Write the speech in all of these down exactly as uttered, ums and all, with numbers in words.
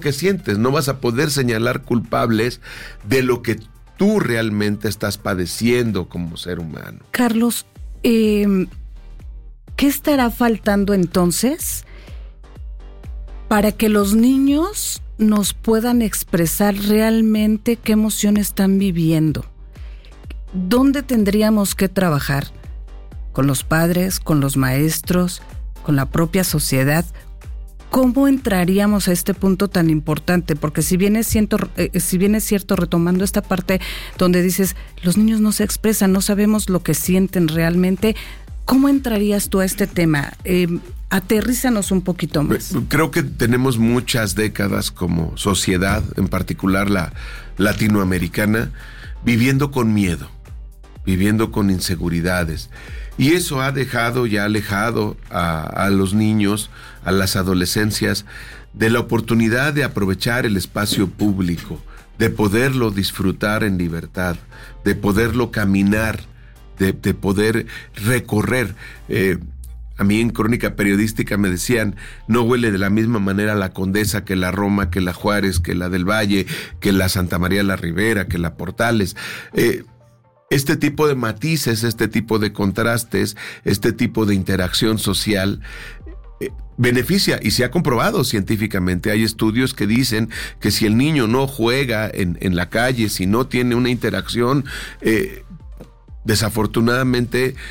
que sientes, no vas a poder señalar culpables de lo que tú realmente estás padeciendo como ser humano. Carlos, eh, ¿qué estará faltando entonces para que los niños nos puedan expresar realmente qué emoción están viviendo? ¿Dónde tendríamos que trabajar? ¿Con los padres, con los maestros, con la propia sociedad? ¿Cómo entraríamos a este punto tan importante? Porque si bien es cierto, eh, si bien es cierto, retomando esta parte donde dices, los niños no se expresan, no sabemos lo que sienten realmente, ¿cómo entrarías tú a este tema? Eh, aterrízanos un poquito más. Creo que tenemos muchas décadas como sociedad, en particular la latinoamericana, viviendo con miedo, viviendo con inseguridades. Y eso ha dejado y ha alejado a, a los niños, a las adolescencias, de la oportunidad de aprovechar el espacio público, de poderlo disfrutar en libertad, de poderlo caminar, de, de poder recorrer. Eh, a mí en Crónica Periodística me decían, no huele de la misma manera la Condesa que la Roma, que la Juárez, que la del Valle, que la Santa María la Ribera, que la Portales. Eh, Este tipo de matices, este tipo de contrastes, este tipo de interacción social eh, beneficia y se ha comprobado científicamente. Hay estudios que dicen que si el niño no juega en, en la calle, si no tiene una interacción, eh, desafortunadamente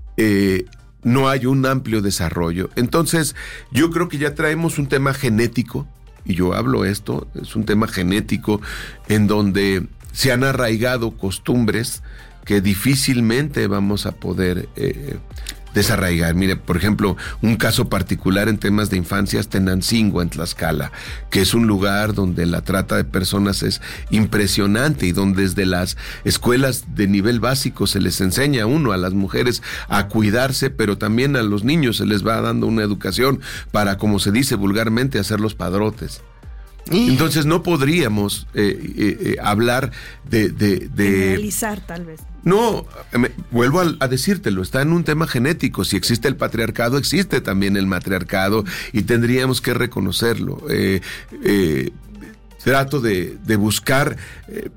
eh, no hay un amplio desarrollo. Entonces, yo creo que ya traemos un tema genético, y yo hablo esto, es un tema genético en donde se han arraigado costumbres que difícilmente vamos a poder eh, desarraigar. Mire, por ejemplo, un caso particular en temas de infancia es Tenancingo, en Tlaxcala, que es un lugar donde la trata de personas es impresionante y donde desde las escuelas de nivel básico se les enseña a uno, a las mujeres, a cuidarse, pero también a los niños se les va dando una educación para, como se dice vulgarmente, hacer los padrotes. Entonces no podríamos eh, eh, eh, hablar de... de, de Generalizar, tal vez. No, me, vuelvo a, a decírtelo, está en un tema genético. Si existe el patriarcado, existe también el matriarcado y tendríamos que reconocerlo. Eh, eh, trato de, de buscar... Eh,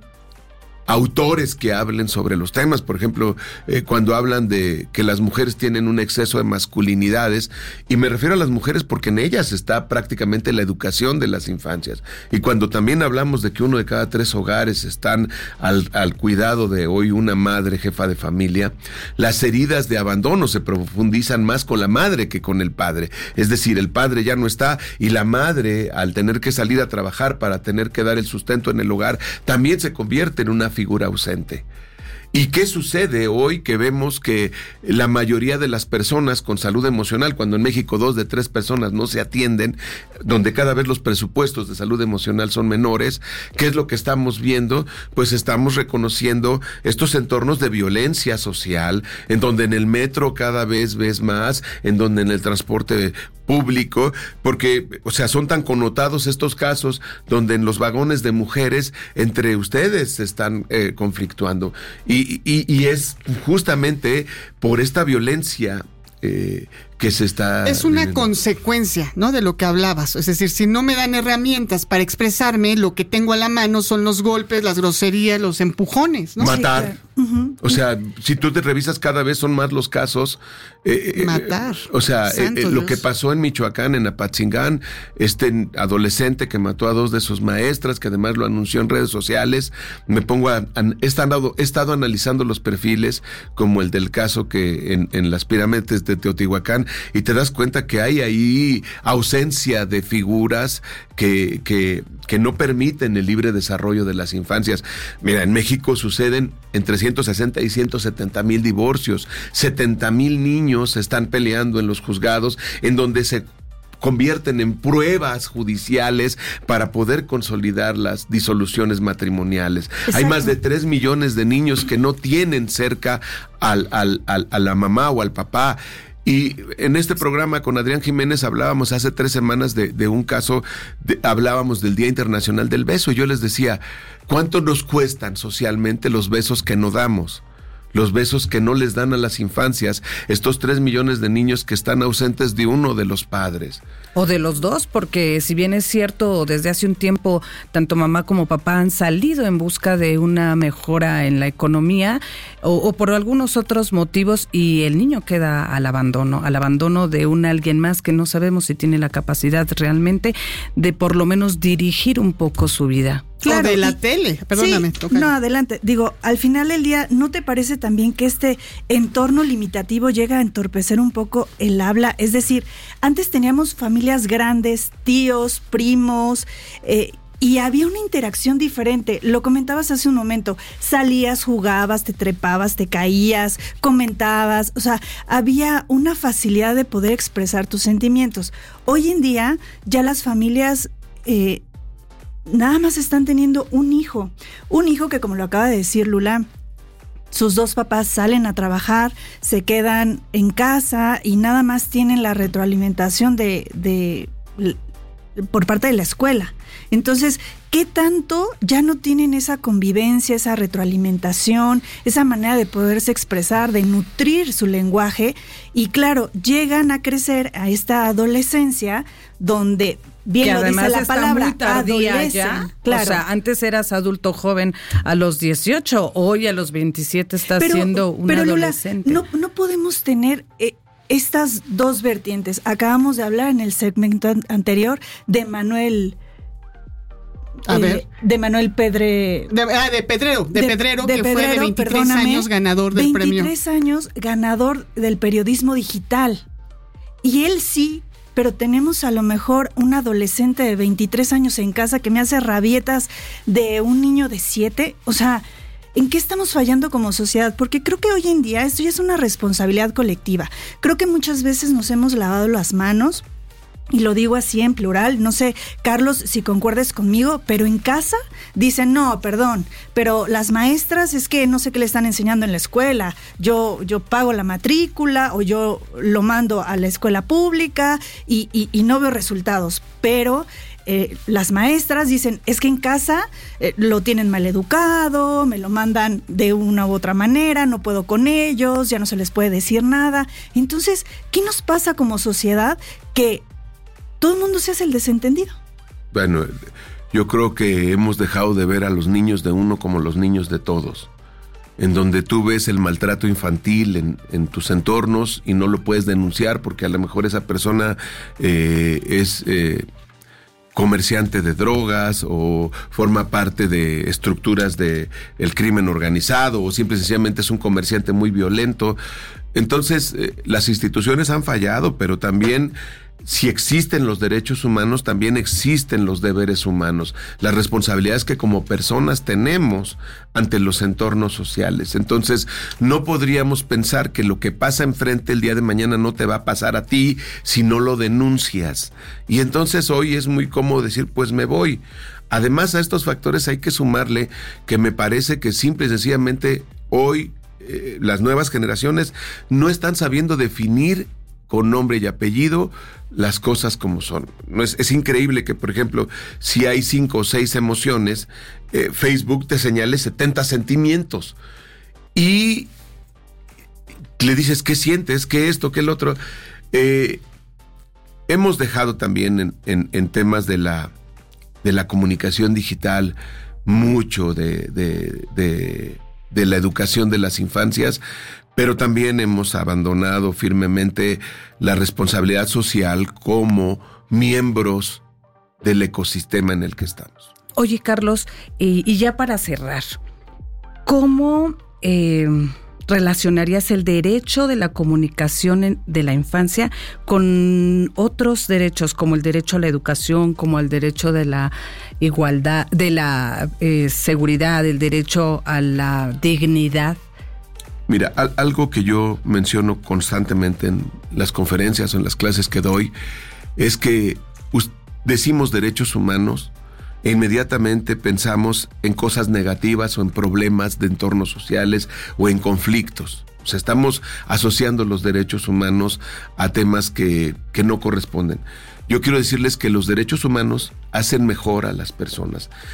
autores que hablen sobre los temas, por ejemplo, eh, cuando hablan de que las mujeres tienen un exceso de masculinidades, y me refiero a las mujeres porque en ellas está prácticamente la educación de las infancias, y cuando también hablamos de que uno de cada tres hogares están al, al cuidado de hoy una madre jefa de familia, las heridas de abandono se profundizan más con la madre que con el padre, es decir, el padre ya no está, y la madre, al tener que salir a trabajar para tener que dar el sustento en el hogar, también se convierte en una figura ausente. ¿Y qué sucede hoy que vemos que la mayoría de las personas con salud emocional, cuando en México dos de tres personas no se atienden, donde cada vez los presupuestos de salud emocional son menores? ¿Qué es lo que estamos viendo? Pues estamos reconociendo estos entornos de violencia social, en donde en el metro cada vez ves más, en donde en el transporte público, porque, o sea, son tan connotados estos casos donde en los vagones de mujeres entre ustedes se están eh, conflictuando. Y, y, y es justamente por esta violencia eh, que se está... Es una viviendo. consecuencia, ¿no?, de lo que hablabas. Es decir, si no me dan herramientas para expresarme, lo que tengo a la mano son los golpes, las groserías, los empujones, ¿no? Matar. Sí, claro. uh-huh. O sea, si tú te revisas, cada vez son más los casos. Eh, Matar. Eh, o sea, eh, eh, lo que pasó en Michoacán, en Apatzingán, este adolescente que mató a dos de sus maestras, que además lo anunció en redes sociales. Me pongo a... a he, estado, he estado analizando los perfiles, como el del caso que en, en las pirámides de Teotihuacán, y te das cuenta que hay ahí ausencia de figuras que, que, que no permiten el libre desarrollo de las infancias. Mira, en México suceden entre ciento sesenta y ciento setenta mil divorcios, setenta mil niños están peleando en los juzgados, en donde se convierten en pruebas judiciales para poder consolidar las disoluciones matrimoniales. Exacto. Hay más de tres millones de niños que no tienen cerca al, al, al, a la mamá o al papá. Y en este programa con Adrián Jiménez hablábamos hace tres semanas de, de un caso, de, hablábamos del Día Internacional del Beso. Yo les decía, ¿cuánto nos cuestan socialmente los besos que no damos? los besos que no les dan a las infancias, estos tres millones de niños que están ausentes de uno de los padres. O de los dos, porque si bien es cierto, desde hace un tiempo, tanto mamá como papá han salido en busca de una mejora en la economía, o, o por algunos otros motivos, y el niño queda al abandono, al abandono de un alguien más que no sabemos si tiene la capacidad realmente de por lo menos dirigir un poco su vida. Claro, o de la y, tele, perdóname. Sí, no, adelante. Digo, al final del día, ¿no te parece también que este entorno limitativo llega a entorpecer un poco el habla? Es decir, antes teníamos familias grandes, tíos, primos, eh, y había una interacción diferente. Lo comentabas hace un momento, salías, jugabas, te trepabas, te caías, comentabas, o sea, había una facilidad de poder expresar tus sentimientos. Hoy en día, ya las familias... Eh, nada más están teniendo un hijo, un hijo que, como lo acaba de decir Lula, sus dos papás salen a trabajar, se quedan en casa y nada más tienen la retroalimentación de, de por parte de la escuela. Entonces, ¿qué tanto ya no tienen esa convivencia, esa retroalimentación, esa manera de poderse expresar, de nutrir su lenguaje? Y claro, llegan a crecer a esta adolescencia donde... Bien que lo además dice la está palabra, muy tardía adolecen, ya. Claro. O sea, antes eras adulto joven a los dieciocho, hoy a los veintisiete estás pero, siendo un pero adolescente. Lula, no, no podemos tener eh, estas dos vertientes. Acabamos de hablar en el segmento anterior de Manuel... A eh, ver. De Manuel Pedre... De, ah, de Pedrero, de, de Pedrero, de que Pedrero, fue de veintitrés perdóname, años ganador del veintitrés premio. veintitrés años ganador del periodismo digital. Y él sí... pero tenemos a lo mejor un adolescente de veintitrés años en casa que me hace rabietas de un niño de siete. O sea, ¿en qué estamos fallando como sociedad? Porque creo que hoy en día esto ya es una responsabilidad colectiva. Creo que muchas veces nos hemos lavado las manos, y lo digo así en plural, no sé, Carlos, si concuerdes conmigo, pero en casa dicen, no, perdón, pero las maestras es que no sé qué le están enseñando en la escuela, yo, yo pago la matrícula o yo lo mando a la escuela pública y, y, y no veo resultados, pero... Eh, las maestras dicen, es que en casa eh, lo tienen mal educado, me lo mandan de una u otra manera, no puedo con ellos, ya no se les puede decir nada. Entonces, ¿qué nos pasa como sociedad que todo el mundo se hace el desentendido? Bueno, yo creo que hemos dejado de ver a los niños de uno como los niños de todos, en donde tú ves el maltrato infantil en, en tus entornos y no lo puedes denunciar porque a lo mejor esa persona eh, es... Eh, comerciante de drogas o forma parte de estructuras de el crimen organizado o simple y sencillamente es un comerciante muy violento. Entonces, eh, las instituciones han fallado, pero también si existen los derechos humanos, también existen los deberes humanos, las responsabilidades que como personas tenemos ante los entornos sociales. Entonces, no podríamos pensar que lo que pasa enfrente el día de mañana no te va a pasar a ti si no lo denuncias. Y entonces hoy es muy cómodo decir, pues me voy. Además, a estos factores hay que sumarle que me parece que simple y sencillamente hoy eh, las nuevas generaciones no están sabiendo definir con nombre y apellido las cosas como son. No es, es increíble que, por ejemplo, si hay cinco o seis emociones, eh, Facebook te señale setenta sentimientos. Y le dices, ¿qué sientes? ¿Qué esto? ¿Qué el otro? Eh, hemos dejado también en, en, en temas de la, de la comunicación digital mucho de, de, de, de la educación de las infancias, pero también hemos abandonado firmemente la responsabilidad social como miembros del ecosistema en el que estamos. Oye, Carlos, y, y ya para cerrar, ¿cómo eh, relacionarías el derecho de la comunicación en, de la infancia con otros derechos, como el derecho a la educación, como el derecho de la igualdad, de la eh, seguridad, el derecho a la dignidad? Mira, al, algo que yo menciono constantemente en las conferencias o en las clases que doy es que us, decimos derechos humanos e inmediatamente pensamos en cosas negativas o en problemas de entornos sociales o en conflictos. O sea, estamos asociando los derechos humanos a temas que, que no corresponden. Yo quiero decirles que los derechos humanos hacen mejor a las personas.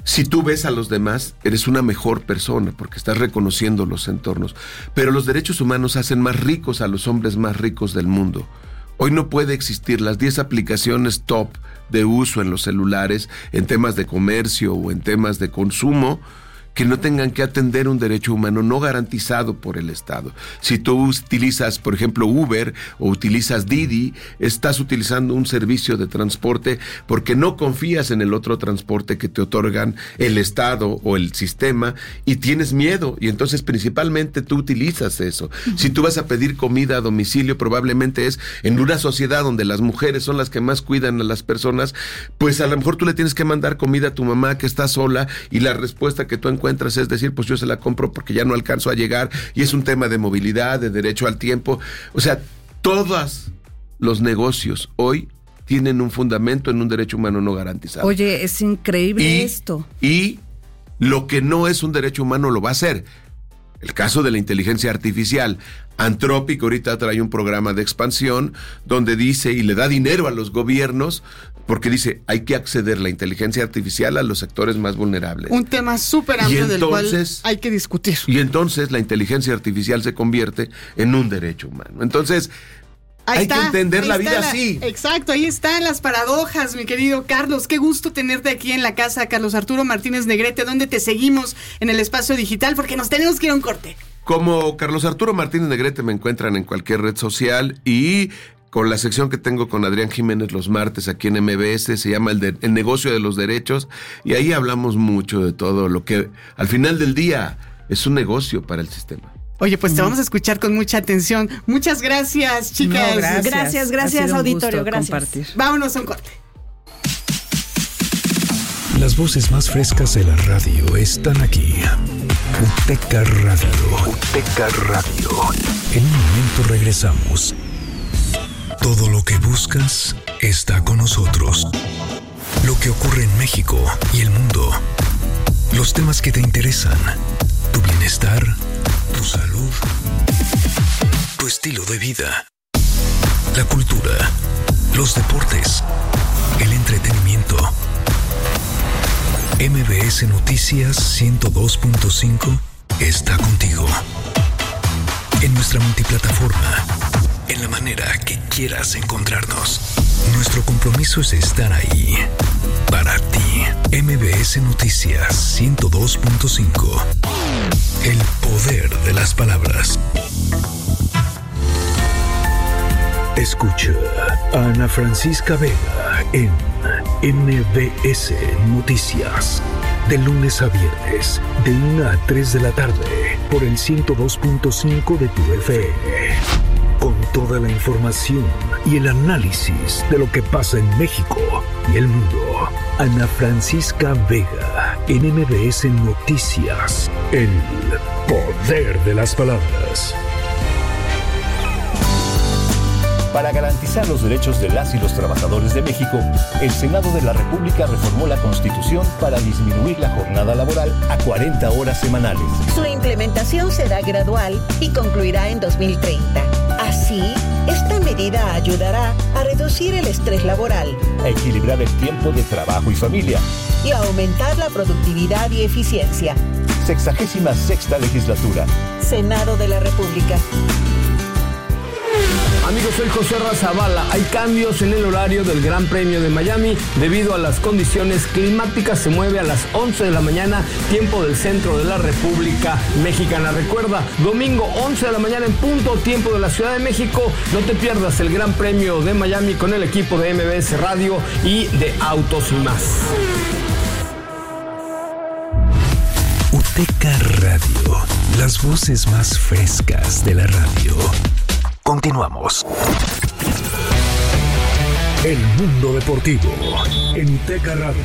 Si tú ves a los demás, eres una mejor persona porque estás reconociendo los entornos. Pero los derechos humanos hacen más ricos a los hombres más ricos del mundo. Hoy no puede existir las diez aplicaciones top de uso en los celulares, en temas de comercio o en temas de consumo, que no tengan que atender un derecho humano no garantizado por el Estado. Si tú utilizas, por ejemplo, Uber o utilizas Didi, estás utilizando un servicio de transporte porque no confías en el otro transporte que te otorgan el Estado o el sistema y tienes miedo, y entonces principalmente tú utilizas eso. Uh-huh. Si tú vas a pedir comida a domicilio, probablemente es en una sociedad donde las mujeres son las que más cuidan a las personas, pues a lo mejor tú le tienes que mandar comida a tu mamá que está sola y la respuesta que tú encuentras es decir, pues yo se la compro porque ya no alcanzo a llegar, y es un tema de movilidad, de derecho al tiempo. O sea, todos los negocios hoy tienen un fundamento en un derecho humano no garantizado. Oye, es increíble y, esto. Y lo que no es un derecho humano lo va a hacer. El caso de la inteligencia artificial. Anthropic ahorita trae un programa de expansión donde dice y le da dinero a los gobiernos porque dice hay que acceder la inteligencia artificial a los sectores más vulnerables. Un tema súper amplio del cual hay que discutir. Y entonces la inteligencia artificial se convierte en un derecho humano. Entonces Ahí hay está, que entender la vida la, así. Exacto, ahí están las paradojas, mi querido Carlos. Qué gusto tenerte aquí en la casa, Carlos Arturo Martínez Negrete. ¿Dónde te seguimos en el espacio digital? Porque nos tenemos que ir a un corte. Como Carlos Arturo Martínez Negrete me encuentran en cualquier red social y con la sección que tengo con Adrián Jiménez los martes aquí en M B S, se llama el, de, el negocio de los derechos, y ahí hablamos mucho de todo lo que al final del día es un negocio para el sistema. Oye, pues te vamos a escuchar con mucha atención. Muchas gracias, chicas. No, gracias, gracias, gracias auditorio. Gracias. Compartir. Vámonos a un corte. Las voces más frescas de la radio están aquí. Uteca Radio. Uteca Radio. En un momento regresamos. Todo lo que buscas está con nosotros. Lo que ocurre en México y el mundo. Los temas que te interesan. Tu bienestar. Tu salud, tu estilo de vida, la cultura, los deportes, el entretenimiento. M B S Noticias ciento dos punto cinco está contigo. En nuestra multiplataforma, en la manera que quieras encontrarnos. Nuestro compromiso es estar ahí, para ti. M B S Noticias ciento dos punto cinco. El poder de las palabras. Escucha a Ana Francisca Vega en M B S Noticias. De lunes a viernes, de una a tres de la tarde, por el ciento dos punto cinco de tu F M. Con toda la información y el análisis de lo que pasa en México y el mundo. Ana Francisca Vega en M B S Noticias. El poder de las palabras. Para garantizar los derechos de las y los trabajadores de México, el Senado de la República reformó la Constitución para disminuir la jornada laboral a cuarenta horas semanales. Su implementación será gradual y concluirá en dos mil treinta. Así, esta medida ayudará a reducir el estrés laboral, a equilibrar el tiempo de trabajo y familia y a aumentar la productividad y eficiencia. Sexagésima sexta legislatura. Senado de la República. Amigos, soy José Razabala. Hay cambios en el horario del Gran Premio de Miami debido a las condiciones climáticas. Se mueve a las once de la mañana, tiempo del centro de la República Mexicana. Recuerda, domingo once de la mañana en punto, tiempo de la Ciudad de México. No te pierdas el Gran Premio de Miami con el equipo de M B S Radio y de Autos y Más. Uteca Radio, las voces más frescas de la radio. Continuamos. El mundo deportivo en Uteca Radio.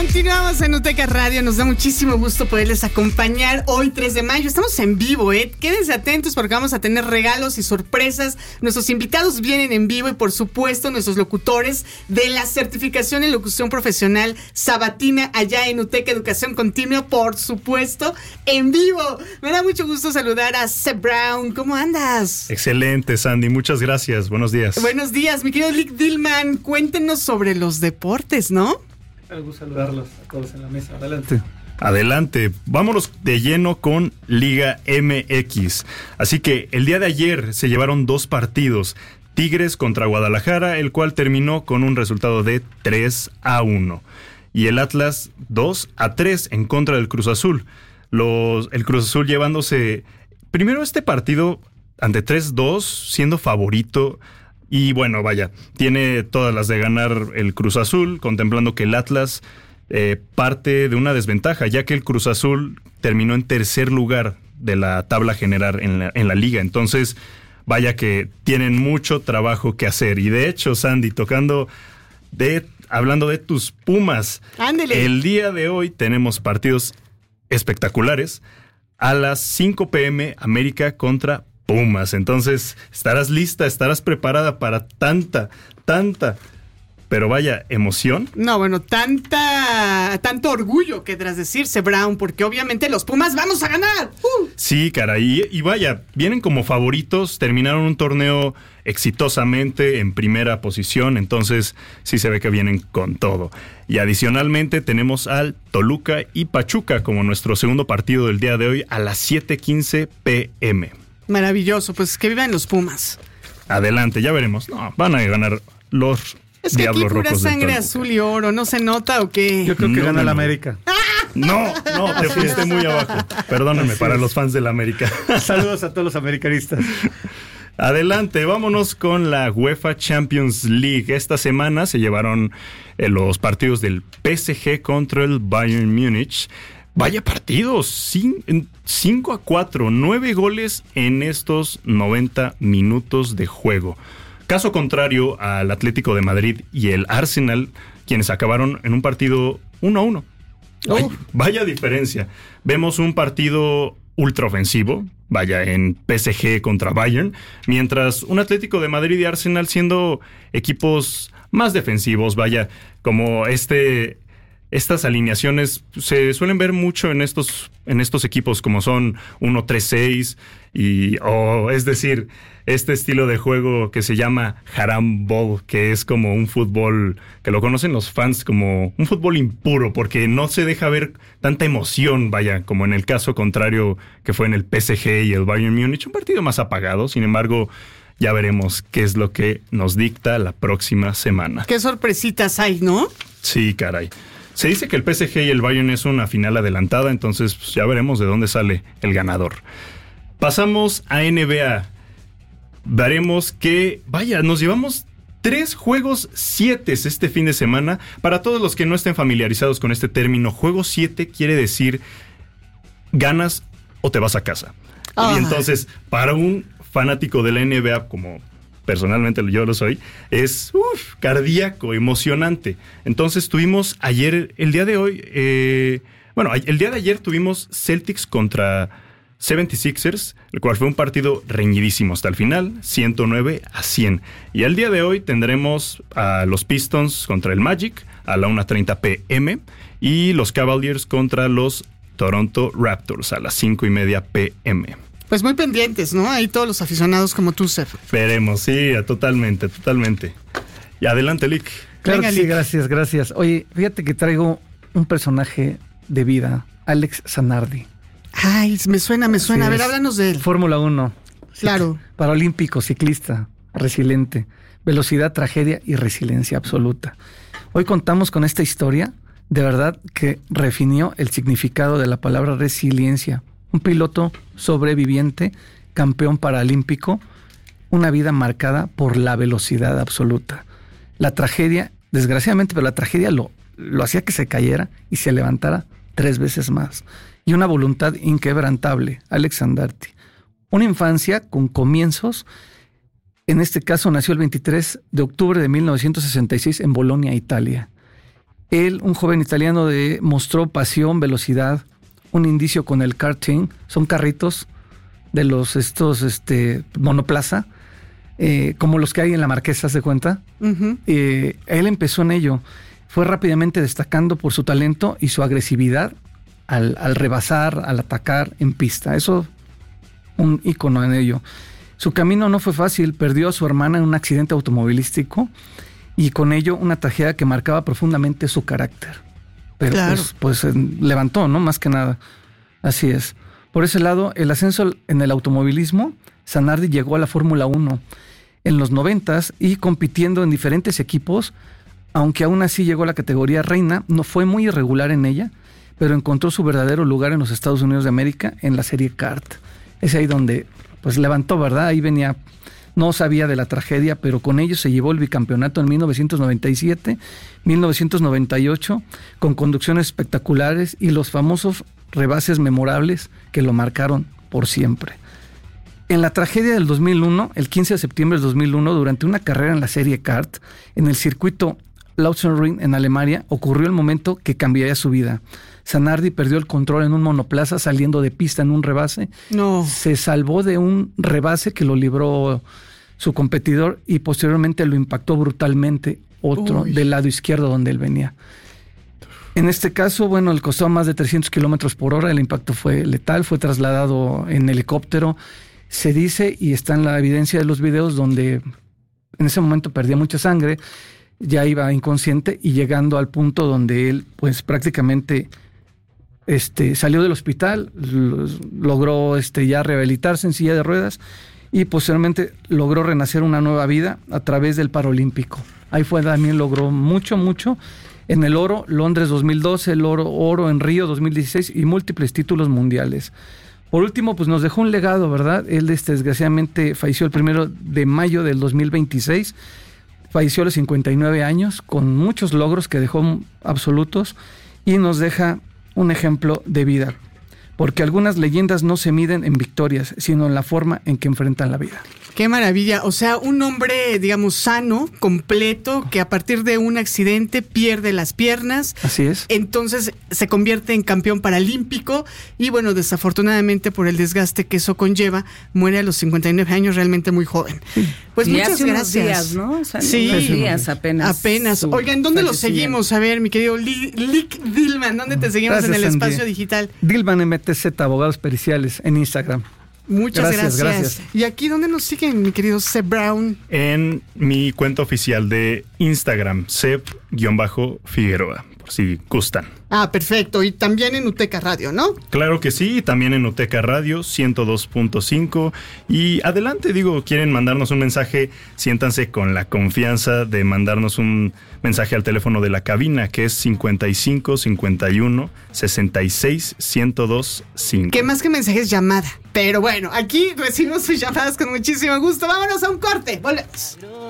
Continuamos en Uteca Radio, nos da muchísimo gusto poderles acompañar hoy tres de mayo, estamos en vivo, ¿eh? Quédense atentos porque vamos a tener regalos y sorpresas, nuestros invitados vienen en vivo y por supuesto nuestros locutores de la certificación en locución profesacional sabatina allá en Uteca Educación Continua, por supuesto, en vivo. Me da mucho gusto saludar a Seb Brown, ¿cómo andas? Excelente, Sandy, muchas gracias, buenos días. Buenos días, mi querido Lick Dillman, cuéntenos sobre los deportes, ¿no? Me gusta saludarlos a todos en la mesa. Adelante. Adelante, vámonos de lleno con Liga M X. Así que el día de ayer se llevaron dos partidos. Tigres contra Guadalajara, el cual terminó con un resultado de tres a uno. Y el Atlas dos a tres en contra del Cruz Azul. Los, el Cruz Azul llevándose primero este partido ante tres dos, siendo favorito. Y bueno, vaya, tiene todas las de ganar el Cruz Azul, contemplando que el Atlas eh, parte de una desventaja, ya que el Cruz Azul terminó en tercer lugar de la tabla general en la, en la liga. Entonces, vaya que tienen mucho trabajo que hacer. Y de hecho, Sandy, tocando de, hablando de tus Pumas, ¡ándele! El día de hoy tenemos partidos espectaculares. A las cinco p.m. América contra Pumas. Entonces, estarás lista, estarás preparada para tanta, tanta, pero vaya, emoción. No, bueno, tanta, tanto orgullo, querrás decirse, Brown, porque obviamente los Pumas vamos a ganar. Uh. Sí, caray, y, y vaya, vienen como favoritos, terminaron un torneo exitosamente en primera posición, entonces sí se ve que vienen con todo. Y adicionalmente tenemos al Toluca y Pachuca como nuestro segundo partido del día de hoy a las siete quince p.m. Maravilloso, pues que vivan los Pumas. Adelante, ya veremos. No, van a ganar los es que Diablos aquí pura Rojos. Sangre azul y oro, ¿no se nota o qué? Yo creo que No, gana no, el no. América. No, no, te fuiste muy abajo. Perdónenme, Así para es. los fans del América. Saludos a todos los americanistas. Adelante, vámonos con la UEFA Champions League. Esta semana se llevaron eh, los partidos del P S G contra el Bayern Múnich. Vaya partidos, cinco a cuatro, nueve goles en estos noventa minutos de juego. Caso contrario al Atlético de Madrid y el Arsenal, quienes acabaron en un partido uno a uno. Vaya, vaya diferencia. Vemos un partido ultraofensivo, vaya, en P S G contra Bayern, mientras un Atlético de Madrid y Arsenal siendo equipos más defensivos, vaya, como este... Estas alineaciones se suelen ver mucho en estos, en estos equipos como son uno tres seis y, oh, es decir, este estilo de juego que se llama Haram Ball, que es como un fútbol que lo conocen los fans como un fútbol impuro porque no se deja ver tanta emoción, vaya, como en el caso contrario que fue en el P S G y el Bayern Múnich, un partido más apagado. Sin embargo, ya veremos qué es lo que nos dicta la próxima semana. Qué sorpresitas hay, ¿no? Sí, caray. Se dice que el P S G y el Bayern es una final adelantada, entonces pues, ya veremos de dónde sale el ganador. Pasamos a N B A. Veremos que, vaya, nos llevamos tres juegos siete este fin de semana. Para todos los que no estén familiarizados con este término, juego siete quiere decir ganas o te vas a casa. Oh. Y entonces, para un fanático de la N B A como... personalmente yo lo soy, es uf, cardíaco, emocionante. Entonces tuvimos ayer, el día de hoy, eh, bueno, el día de ayer tuvimos Celtics contra setenta y seis ers, el cual fue un partido reñidísimo hasta el final, ciento nueve a cien. Y el día de hoy tendremos a los Pistons contra el Magic a la una treinta p.m. y los Cavaliers contra los Toronto Raptors a las cinco y media p.m. Pues muy pendientes, ¿no? Ahí todos los aficionados como tú, Sef. Veremos, sí, totalmente, totalmente. Y adelante, Lick. Claro Venga, que sí, Lick. gracias, gracias. Oye, fíjate que traigo un personaje de vida, Alex Zanardi. Ay, me suena, me suena. Sí, A ver, es háblanos de él. Fórmula uno. Claro. Paralímpico, ciclista, resiliente, velocidad, tragedia y resiliencia absoluta. Hoy contamos con esta historia, de verdad, que refinió el significado de la palabra resiliencia. Un piloto sobreviviente, campeón paralímpico, una vida marcada por la velocidad absoluta. La tragedia, desgraciadamente, pero la tragedia lo, lo hacía que se cayera y se levantara tres veces más. Y una voluntad inquebrantable, Alex Zanardi. Una infancia con comienzos, en este caso nació el veintitrés de octubre de mil novecientos sesenta y seis en Bolonia, Italia. Él, un joven italiano, de, mostró pasión, velocidad, un indicio con el karting, son carritos de los estos este monoplaza, eh, como los que hay en la Marquesa, ¿se cuenta? Uh-huh. Eh, él empezó en ello, fue rápidamente destacando por su talento y su agresividad al, al rebasar, al atacar en pista. Eso, un ícono en ello. Su camino no fue fácil, perdió a su hermana en un accidente automovilístico y con ello una tragedia que marcaba profundamente su carácter. Pero claro. pues, pues levantó, ¿no? Más que nada. Así es. Por ese lado, el ascenso en el automovilismo, Zanardi llegó a la Fórmula uno en los noventas y compitiendo en diferentes equipos, aunque aún así llegó a la categoría reina, no fue muy irregular en ella, pero encontró su verdadero lugar en los Estados Unidos de América en la serie kart. Es ahí donde pues levantó, ¿verdad? Ahí venía, no sabía de la tragedia, pero con ello se llevó el bicampeonato en mil novecientos noventa y siete, mil novecientos noventa y ocho, con conducciones espectaculares y los famosos rebases memorables que lo marcaron por siempre. En la tragedia del dos mil uno, el quince de septiembre del dos mil uno, durante una carrera en la serie kart, en el circuito Lausitzring en Alemania, ocurrió el momento que cambiaría su vida. Zanardi perdió el control en un monoplaza saliendo de pista en un rebase. No. Se salvó de un rebase que lo libró su competidor y posteriormente lo impactó brutalmente otro Uy. del lado izquierdo donde él venía. En este caso, bueno, le costó más de trescientos kilómetros por hora, el impacto fue letal, fue trasladado en helicóptero. Se dice, y está en la evidencia de los videos, donde en ese momento perdía mucha sangre, ya iba inconsciente y llegando al punto donde él pues prácticamente este, salió del hospital, logró este, ya rehabilitarse en silla de ruedas y posteriormente logró renacer una nueva vida a través del Paralímpico. Ahí fue también logró mucho, mucho en el oro, Londres dos mil doce, el oro, oro en Río dos mil dieciséis y múltiples títulos mundiales. Por último, pues nos dejó un legado, ¿verdad? Él este, desgraciadamente falleció el primero de mayo del dos mil veintiséis, falleció a los cincuenta y nueve años, con muchos logros que dejó absolutos y nos deja un ejemplo de vida, porque algunas leyendas no se miden en victorias, sino en la forma en que enfrentan la vida. Qué maravilla, o sea, un hombre, digamos, sano, completo, que a partir de un accidente pierde las piernas. Así es. Entonces se convierte en campeón paralímpico y bueno, desafortunadamente por el desgaste que eso conlleva, muere a los cincuenta y nueve años, realmente muy joven. Sí. Pues y muchas hace gracias. Unos días, ¿no? O sea, sí, unos días apenas. Apenas. Oigan, ¿dónde lo seguimos? A ver, mi querido Lick Dillman, ¿dónde te seguimos gracias, en el espacio Andy. Digital? Dillman M T Z, abogados periciales, en Instagram. Muchas gracias, gracias. gracias. ¿Y aquí dónde nos siguen, mi querido Seb Brown? En mi cuenta oficial de Instagram, Seb-Figueroa, por si gustan. Ah, perfecto. Y también en Uteca Radio, ¿no? Claro que sí, también en Uteca Radio ciento dos punto cinco. Y adelante, digo, quieren mandarnos un mensaje, siéntanse con la confianza de mandarnos un mensaje al teléfono de la cabina, que es cincuenta y cinco, cincuenta y uno, sesenta y seis, ciento dos, cinco. ¿Qué más que mensajes? Llamada. Pero bueno, aquí recibimos sus llamadas con muchísimo gusto. Vámonos a un corte. Volvemos.